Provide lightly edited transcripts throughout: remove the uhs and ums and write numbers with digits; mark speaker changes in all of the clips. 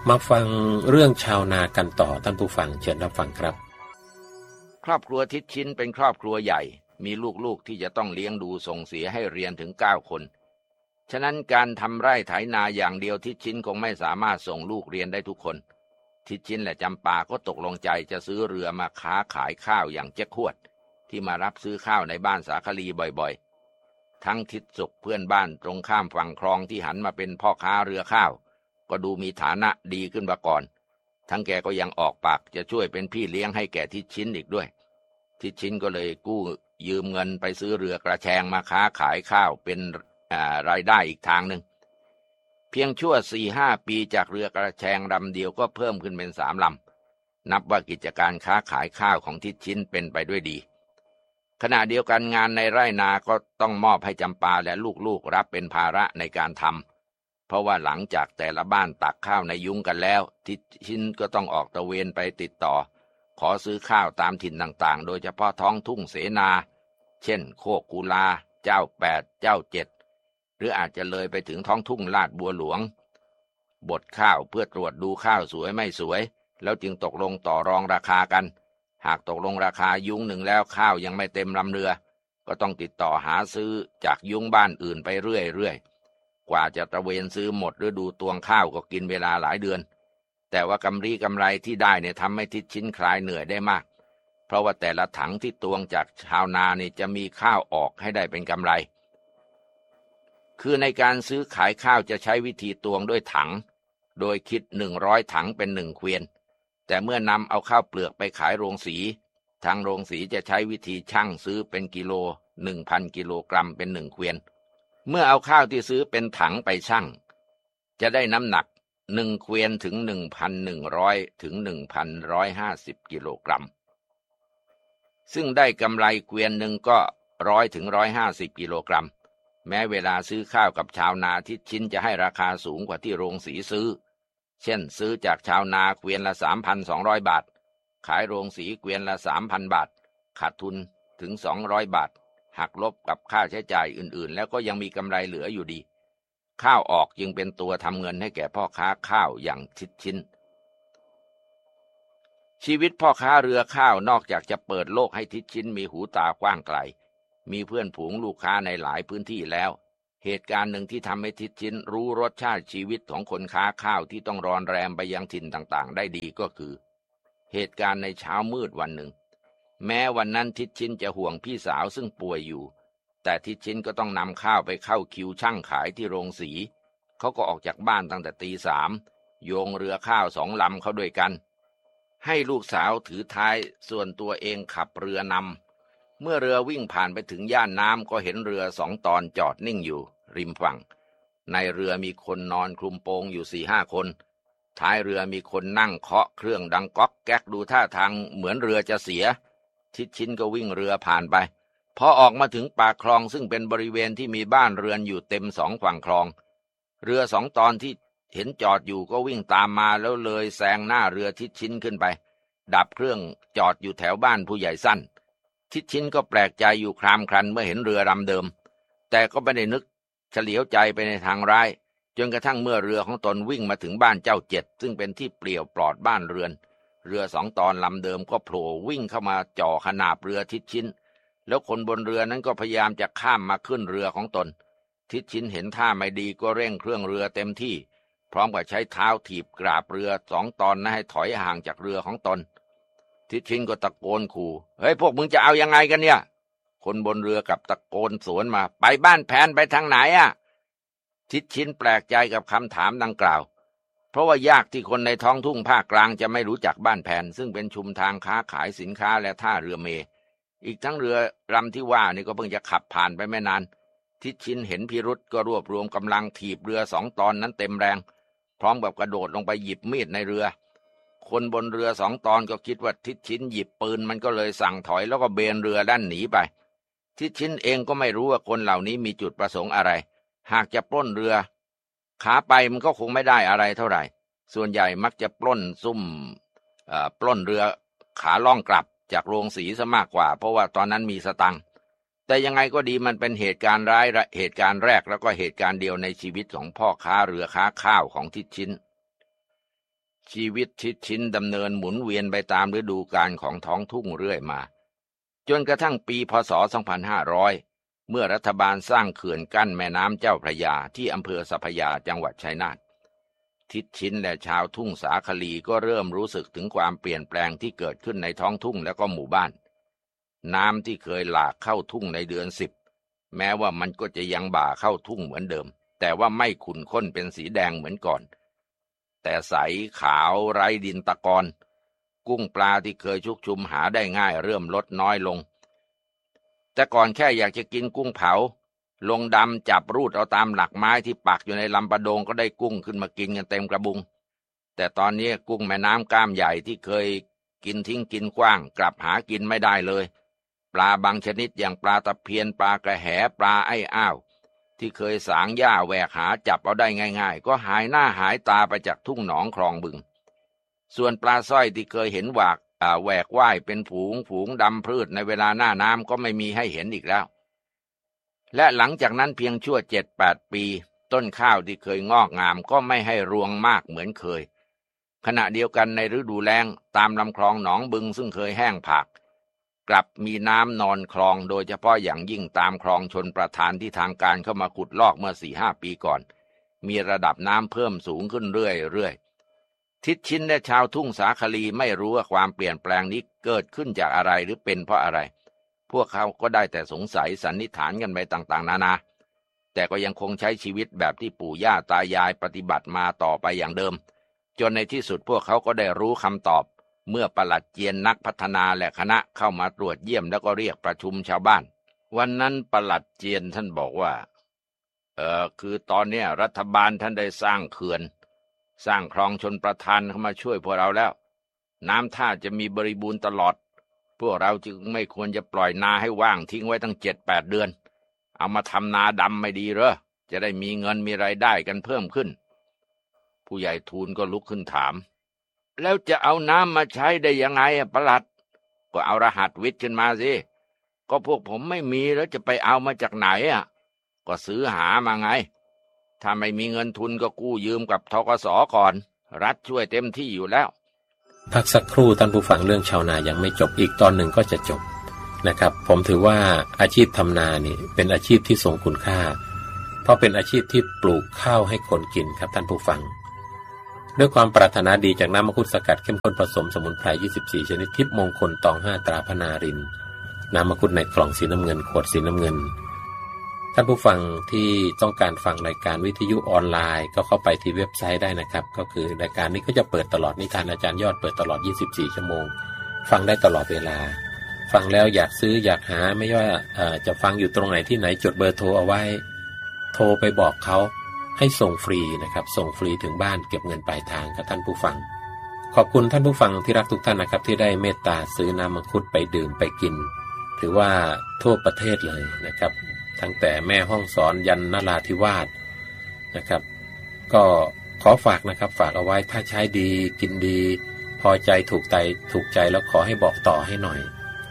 Speaker 1: มาฟังเรื่องชาวนากันต่อท่านผู้ฟังเชิญรับฟังครับ
Speaker 2: ครอบครัวทิศชินเป็นครอบครัวใหญ่มีลูกๆที่จะต้องเลี้ยงดูส่งเสียให้เรียนถึง9 คนฉะนั้นการทำไร่ไถนาอย่างเดียวทิศชินคงไม่สามารถส่งลูกเรียนได้ทุกคนทิศชินและจำปาก็ตกลงใจจะซื้อเรือมาค้าขายข้าวอย่างเจ๊กขวดที่มารับซื้อข้าวในบ้านสาคลีบ่อยๆทั้งทิศสุขเพื่อนบ้านตรงข้ามฝั่งคลองที่หันมาเป็นพ่อค้าเรือข้าวก็ดูมีฐานะดีขึ้นกว่าก่อนทั้งแกก็ยังออกปากจะช่วยเป็นพี่เลี้ยงให้แก่ทิศชินอีกด้วยทิศชินก็เลยกู้ยืมเงินไปซื้อเรือกระแชงมาค้าขายข้าวเป็นรายได้อีกทางหนึ่งเพียงชั่ว 4-5 ปีจากเรือกระแชงลำเดียวก็เพิ่มขึ้นเป็น3 ลำนับว่ากิจการค้าขายข้าวของทิศชินเป็นไปด้วยดีขณะเดียวกันงานในไร่นาก็ต้องมอบให้จำปาและลูกๆรับเป็นภาระในการทำเพราะว่าหลังจากแต่ละบ้านตักข้าวในยุ้งกันแล้วทิศชินก็ต้องออกตระเวนไปติดต่อขอซื้อข้าวตามถิ่นต่างๆโดยเฉพาะท้องทุ่งเสนาเช่นโคกกุลาเจ้า8เจ้า7หรืออาจจะเลยไปถึงท้องทุ่งลาดบัวหลวงบดข้าวเพื่อตรวจดูข้าวสวยไม่สวยแล้วจึงตกลงต่อรองราคากันหากตกลงราคายุ้งหนึ่งแล้วข้าวยังไม่เต็มลำเรือก็ต้องติดต่อหาซื้อจากยุ้งบ้านอื่นไปเรื่อยๆกว่าจะตระเวนซื้อหมดฤดูตวงข้าวก็กินเวลาหลายเดือนแต่ว่ากำไรที่ได้เนี่ยทำให้ทิศชินคลายเหนื่อยได้มากเพราะว่าแต่ละถังที่ตวงจากชาวนาเนี่ยจะมีข้าวออกให้ได้เป็นกำไรคือในการซื้อขายข้าวจะใช้วิธีตวงด้วยถังโดยคิด100 ถังเป็น1 เกวียนแต่เมื่อนำเอาข้าวเปลือกไปขายโรงสีทางโรงสีจะใช้วิธีชั่งซื้อเป็นกิโล 1,000 กิโลกรัมเป็น1 เกวียนเมื่อเอาข้าวที่ซื้อเป็นถังไปชั่งจะได้น้ำหนัก1 เกวียนถึง 1,100 ถึง 1,150 กิโลกรัมซึ่งได้กำไรเกวียนหนึ่งก็100 ถึง 150 กิโลกรัมแม้เวลาซื้อข้าวกับชาวนาทิศชินจะให้ราคาสูงกว่าที่โรงสีซื้อเช่นซื้อจากชาวนาเกวียนละ 3,200 บาทขายโรงสีเกวียนละ 3,000 บาทขาดทุนถึง200 บาทหักลบกับค่าใช้จ่ายอื่นๆแล้วก็ยังมีกำไรเหลืออยู่ดีข้าวออกจึงเป็นตัวทำเงินให้แก่พ่อค้าข้าวอย่างทิศชินชีวิตพ่อค้าเรือข้าวนอกจากจะเปิดโลกให้ทิศชินมีหูตากว้างไกลมีเพื่อนฝูงลูกค้าในหลายพื้นที่แล้วเหตุการณ์หนึ่งที่ทำให้ทิศชินรู้รสชาติชีวิตของคนค้าข้าวที่ต้องรอนแรมไปยังถิ่นต่างๆได้ดีก็คือเหตุการณ์ในเช้ามืดวันหนึ่งแม้วันนั้นทิศชินจะห่วงพี่สาวซึ่งป่วยอยู่แต่ทิศชินก็ต้องนำข้าวไปเข้าคิวช่างขายที่โรงสีเขาก็ออกจากบ้านตั้งแต่ตี 3โยงเรือข้าว2 ลำเข้าด้วยกันให้ลูกสาวถือท้ายส่วนตัวเองขับเรือนำเมื่อเรือวิ่งผ่านไปถึงย่านน้ำก็เห็นเรือ2 ตอนจอดนิ่งอยู่ริมฝั่งในเรือมีคนนอนคลุมโปงอยู่ 4-5 คนท้ายเรือมีคนนั่งเคาะเครื่องดังก๊อกแก๊กดูท่าทางเหมือนเรือจะเสียทิศชินก็วิ่งเรือผ่านไปพอออกมาถึงปากคลองซึ่งเป็นบริเวณที่มีบ้านเรือนอยู่เต็ม2 ฝั่งคลองเรือ2 ตอนที่เห็นจอดอยู่ก็วิ่งตามมาแล้วเลยแซงหน้าเรือทิศชินขึ้นไปดับเครื่องจอดอยู่แถวบ้านผู้ใหญ่สั้นทิศชินก็แปลกใจอยู่ครามครันเมื่อเห็นเรือลำเดิมแต่ก็ไม่ได้นึกเฉลียวใจไปในทางร้ายจนกระทั่งเมื่อเรือของตนวิ่งมาถึงบ้านเจ้า7ซึ่งเป็นที่เปลี่ยวปลอดบ้านเรือนเรือ2 ตอนลำเดิมก็โผล่วิ่งเข้ามาจ่อขนาบเรือทิศชินแล้วคนบนเรือนั้นก็พยายามจะข้ามมาขึ้นเรือของตนทิศชินเห็นท่าไม่ดีก็เร่งเครื่องเรือเต็มที่พร้อมกับใช้เท้าถีบกราบเรือ2 ตอนนั้นให้ถอยห่างจากเรือของตนทิศชินก็ตะโกนขู่เฮ้ยพวกมึงจะเอายังไงกันเนี่ยคนบนเรือกับตะโกนสวนมาไปบ้านแผนไปทางไหนอ่ะทิศชินแปลกใจกับคำถามดังกล่าวเพราะว่ายากที่คนในท้องทุ่งภาคกลางจะไม่รู้จักบ้านแผนซึ่งเป็นชุมทางค้าขายสินค้าและท่าเรือเมอีกทั้งเรือลำที่ว่านี่ก็เพิ่งจะขับผ่านไปไม่นานทิศชินเห็นพิรุธก็รวบรวมกำลังถีบเรือ2 ตอนนั้นเต็มแรงพร้อมกับกระโดดลงไปหยิบมีดในเรือคนบนเรือ2 ตอนก็คิดว่าทิศชินหยิบปืนมันก็เลยสั่งถอยแล้วก็เบนเรือด้านหนีไปทิศชินเองก็ไม่รู้ว่าคนเหล่านี้มีจุดประสงค์อะไรหากจะปล้นเรือขาไปมันก็คงไม่ได้อะไรเท่าไหร่ส่วนใหญ่มักจะปล้นปล้นเรือขาล่องกลับจากโรงสีซะมากกว่าเพราะว่าตอนนั้นมีสตังค์แต่ยังไงก็ดีมันเป็นเหตุการณ์ร้ายเหตุการณ์แรกแล้วก็เหตุการณ์เดียวในชีวิตของพ่อค้าเรือค้าข้าวของทิศชินชีวิตทิดชินดำเนินหมุนเวียนไปตามฤดูกาลของท้องทุ่งเรื่อยมาจนกระทั่งปีพ.ศ. 2500เมื่อรัฐบาลสร้างเขื่อนกั้นแม่น้ำเจ้าพระยาที่อำเภอสัพพยาจังหวัดชัยนาททิดชินและชาวทุ่งสาคลีก็เริ่มรู้สึกถึงความเปลี่ยนแปลงที่เกิดขึ้นในท้องทุ่งและก็หมู่บ้านน้ำที่เคยหลากเข้าทุ่งในเดือน10แม้ว่ามันก็จะยังบ่าเข้าทุ่งเหมือนเดิมแต่ว่าไม่ขุ่นข้นเป็นสีแดงเหมือนก่อนแต่ใสขาวไร้ดินตะกอนกุ้งปลาที่เคยชุกชุมหาได้ง่ายเริ่มลดน้อยลงแต่ก่อนแค่อยากจะกินกุ้งเผาลงดำจับรูดเอาตามหลักไม้ที่ปักอยู่ในลำปะโดงก็ได้กุ้งขึ้นมากินกันเต็มกระบุงแต่ตอนนี้กุ้งแม่น้ำกล้ามใหญ่ที่เคยกินทิ้งกินกว้างกลับหากินไม่ได้เลยปลาบางชนิดอย่างปลาตะเพียนปลากระแหปลาไอ้อ้าวที่เคยสางหญ้าแหวกหาจับเอาได้ง่ายๆก็หายหน้าหายตาไปจากทุ่งหนองคลองบึงส่วนปลาสร้อยที่เคยเห็นแหวกว่ายเป็นฝูงดำพืชในเวลาหน้าน้ำก็ไม่มีให้เห็นอีกแล้วและหลังจากนั้นเพียงชั่ว 7-8 ปีต้นข้าวที่เคยงอกงามก็ไม่ให้รวงมากเหมือนเคยขณะเดียวกันในฤดูแล้งตามลำคลองหนองบึงซึ่งเคยแห้งผากกลับมีน้ำนอนคลองโดยเฉพาะอย่างยิ่งตามคลองชลประทานที่ทางการเข้ามาขุดลอกเมื่อ 4-5 ปีก่อนมีระดับน้ำเพิ่มสูงขึ้นเรื่อยๆทิดชินและชาวทุ่งสาคลีไม่รู้ว่าความเปลี่ยนแปลงนี้เกิดขึ้นจากอะไรหรือเป็นเพราะอะไรพวกเขาก็ได้แต่สงสัยสันนิษฐานกันไปต่างๆนานาแต่ก็ยังคงใช้ชีวิตแบบที่ปู่ย่าตายายปฏิบัติมาต่อไปอย่างเดิมจนในที่สุดพวกเขาก็ได้รู้คำตอบเมื่อปลัดเจียนนักพัฒนาและคณะเข้ามาตรวจเยี่ยมแล้วก็เรียกประชุมชาวบ้านวันนั้นปลัดเจียนท่านบอกว่าคือตอนนี้รัฐบาลท่านได้สร้างเขื่อนสร้างคลองชลประทานเข้ามาช่วยพวกเราแล้วน้ำท่าจะมีบริบูรณ์ตลอดพวกเราจึงไม่ควรจะปล่อยนาให้ว่างทิ้งไว้ตั้ง 7-8 เดือนเอามาทำนาดำไม่ดีเหรอจะได้มีเงินมีรายได้กันเพิ่มขึ้นผู้ใหญ่ทูลก็ลุกขึ้นถามแล้วจะเอาน้ำมาใช้ได้ยังไงปลัดก็เอารหัสวิทย์ขึ้นมาสิก็พวกผมไม่มีแล้วจะไปเอามาจากไหนก็ซื้อหามาไงถ้าไม่มีเงินทุนก็กู้ยืมกับธกส.ก่อนรัฐช่วยเต็มที่อยู่แล้ว
Speaker 1: พักสักครู่ท่านผู้ฟังเรื่องชาวนายังไม่จบอีกตอนหนึ่งก็จะจบนะครับผมถือว่าอาชีพทำนานี่เป็นอาชีพที่ทรงคุณค่าเพราะเป็นอาชีพที่ปลูกข้าวให้คนกินครับท่านผู้ฟังด้วยความปรารถนาดีจากน้ำมังคุดสกัดเข้มข้นผสมสมุนไพร24ชนิดทิพย์มงคลตอง5ตราพนารินน้ำมังคุดในกล่องสีน้ำเงินขวดสีน้ำเงินท่านผู้ฟังที่ต้องการฟังรายการวิทยุออนไลน์ก็เข้าไปที่เว็บไซต์ได้นะครับก็คือรายการนี้ก็จะเปิดตลอดนิทานอาจารย์ยอดเปิดตลอด24ชั่วโมงฟังได้ตลอดเวลาฟังแล้วอยากซื้ออยากหาไม่ว่าจะฟังอยู่ตรงไหนที่ไหนจดเบอร์โทรเอาไว้โทรไปบอกเขาให้ส่งฟรีนะครับส่งฟรีถึงบ้านเก็บเงินปลายทางครับท่านผู้ฟังขอบคุณท่านผู้ฟังที่รักทุกท่านนะครับที่ได้เมตตาซื้อน้ำมังคุดไปดื่มไปกินถือว่าทั่วประเทศเลยนะครับตั้งแต่แม่ฮ่องสอนยันนราธิวาสนะครับก็ขอฝากนะครับฝากเอาไว้ถ้าใช้ดีกินดีพอใจถูกใจแล้วขอให้บอกต่อให้หน่อย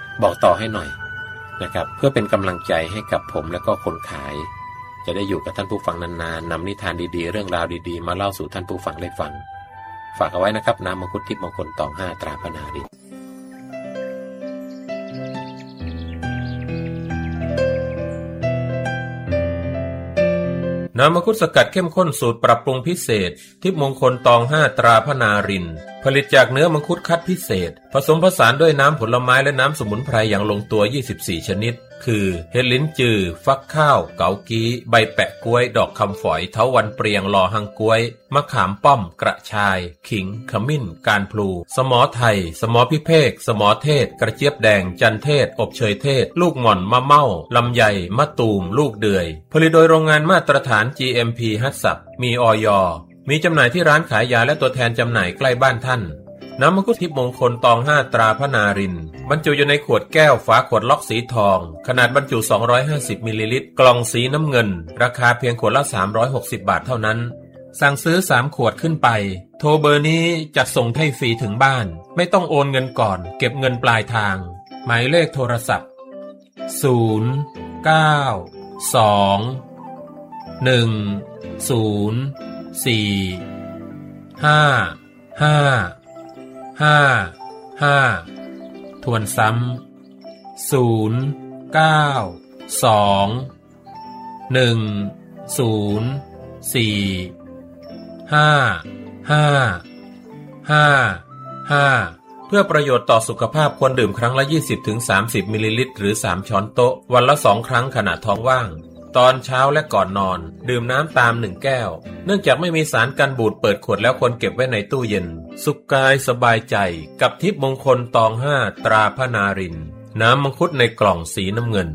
Speaker 1: นะครับเพื่อเป็นกำลังใจให้กับผมและก็คนขายจะได้อยู่กับท่านผู้ฟังนานๆนำนิทานดีๆเรื่องราวดีๆมาเล่าสู่ท่านผู้ฟังได้ฟังฝากเอาไว้นะครับน้ำมังคุดทิพย์มงคลตอง5ตราพนาริน
Speaker 3: น้ำมังคุดสกัดเข้มข้นสูตรปรับปรุงพิเศษทิพย์มงคลตอง5ตราพนารินผลิตจากเนื้อมังคุดคัดพิเศษผสมผสานด้วยน้ำผลไม้และน้ำสมุนไพรอย่างลงตัว24ชนิดคือเห็ดลิ้นจือฟักข้าวเกากี้ใบแปะกล้วยดอกคำฝอยเถาวัลย์เปรียงลอหังกล้วยมะขามป้อมกระชายขิงขมิ้นการพลูสมอไทยสมอพิเภกสมอเทศกระเจี๊ยบแดงจันเทศอบเชยเทศลูกหม่อนมะเม่าลำไยมะตูมลูกเดือยผลิตโดยโรงงานมาตรฐาน GMP ฮัตสับมีอย.มีจำหน่ายที่ร้านขายยาและตัวแทนจำหน่ายใกล้บ้านท่านน้ำมังคุดทิพย์มงคลตอง5ตราพนารินบรรจุอยู่ในขวดแก้วฝาขวดล็อกสีทองขนาดบรรจุ250มิลลิลิตรกล่องสีน้ำเงินราคาเพียงขวดละ360บาทเท่านั้นสั่งซื้อ3ขวดขึ้นไปโทรเบอร์นี้จัดส่งให้ฟรีถึงบ้านไม่ต้องโอนเงินก่อนเก็บเงินปลายทางหมายเลขโทรศัพท์092 10 4 5 ทวนซ้ำเพื่อประโยชน์ต่อสุขภาพควรดื่มครั้งละ 20-30 มิลลิลิตรหรือ3ช้อนโต๊ะวันละ2ครั้งขณะท้องว่างตอนเช้าและก่อนนอนดื่มน้ำตาม1แก้วเนื่องจากไม่มีสารกันบูดเปิดขวดแล้วควรเก็บไว้ในตู้เย็นสุขกายสบายใจกับทิพย์มงคลตอง5ตราพระนารินทร์น้ำมังคุดในกล่องสีน้ำเงิน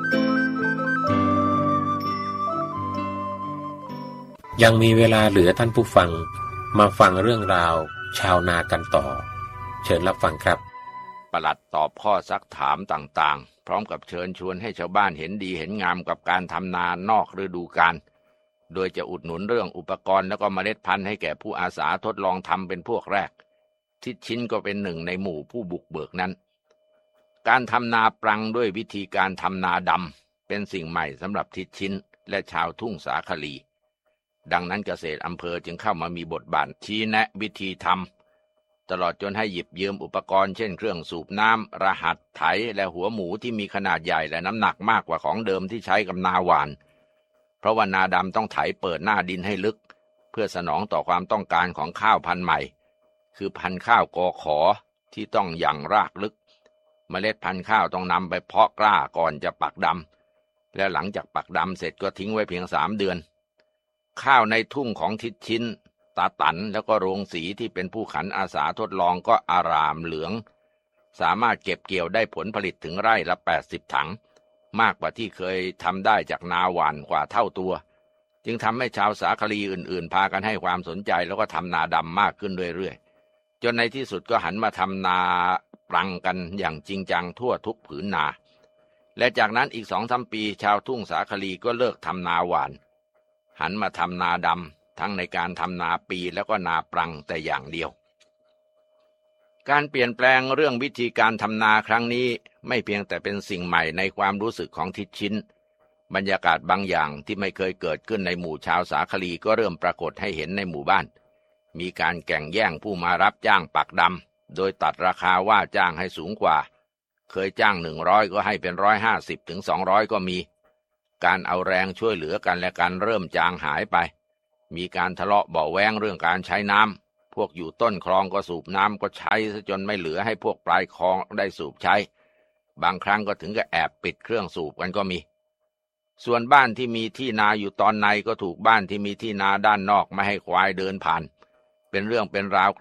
Speaker 1: ยังมีเวลาเหลือท่านผู้ฟังมาฟังเรื่องราวชาวนากันต่อเชิญรับฟังครับ
Speaker 2: ปลัดตอบข้อซักถามต่างๆพร้อมกับเชิญชวนให้ชาวบ้านเห็นดีเห็นงามกับการทำนานอกฤดูกาลโดยจะอุดหนุนเรื่องอุปกรณ์แล้วก็เมล็ดพันธุ์ให้แก่ผู้อาสาทดลองทำเป็นพวกแรกทิศชินก็เป็นหนึ่งในหมู่ผู้บุกเบิกนั้นการทำนาปรังด้วยวิธีการทำนาดำเป็นสิ่งใหม่สำหรับทิศชินและชาวทุ่งสาคลีดังนั้นเกษตรอำเภอจึงเข้ามามีบทบาทชี้แนะวิธีทำตลอดจนให้หยิบยืมอุปกรณ์เช่นเครื่องสูบน้ำรหัสไถและหัวหมูที่มีขนาดใหญ่และน้ำหนักมากกว่าของเดิมที่ใช้กับนาหวานเพราะว่านาดำต้องไถเปิดหน้าดินให้ลึกเพื่อสนองต่อความต้องการของข้าวพันธุ์ใหม่คือพันธุ์ข้าวกอขอที่ต้องหยั่งรากลึกเมล็ดพันธุ์ข้าวต้องนำไปเพาะกล้าก่อนจะปักดำและหลังจากปักดำเสร็จก็ทิ้งไว้เพียง3 เดือนข้าวในทุ่งของทิศชินตาตันแล้วก็โรงสีที่เป็นผู้ขันอาสาทดลองก็อารามเหลืองสามารถเก็บเกี่ยวได้ผลผลิตถึงไร่ละ80 ถังมากกว่าที่เคยทำได้จากนาหวานกว่าเท่าตัวจึงทำให้ชาวสาคลีอื่นๆพากันให้ความสนใจแล้วก็ทำนาดำมากขึ้นเรื่อยๆจนในที่สุดก็หันมาทำนาปรังกันอย่างจริงจังทั่วทุกผืนนาและจากนั้นอีก 2-3 ปีชาวทุ่งสาคลีก็เลิกทำนาหวานหันมาทำนาดำทั้งในการทำนาปีแล้วก็นาปรังแต่อย่างเดียวการเปลี่ยนแปลงเรื่องวิธีการทำนาครั้งนี้ไม่เพียงแต่เป็นสิ่งใหม่ในความรู้สึกของทิศชินบรรยากาศบางอย่างที่ไม่เคยเกิดขึ้นในหมู่ชาวสาคลีก็เริ่มปรากฏให้เห็นในหมู่บ้านมีการแข่งแย่งผู้มารับจ้างปักดำโดยตัดราคาว่าจ้างให้สูงกว่าเคยจ้าง100ก็ให้เป็น150-200ก็มีการเอาแรงช่วยเหลือกันและกันเริ่มจางหายไปมีการทะเลาะเบาะแว้งเรื่องการใช้น้ำพวกอยู่ต้นคลองก็สูบน้ำก็ใช้ซะจนไม่เหลือให้พวกปลายคลองได้สูบใช้บางครั้งก็ถึงกับแอบปิดเครื่องสูบกันก็มีส่วนบ้านที่มีที่นาอยู่ตอนในก็ถูกบ้านที่มีที่นาด้านนอกไม่ให้ควายเดินผ่านเป็นเรื่องเป็นราว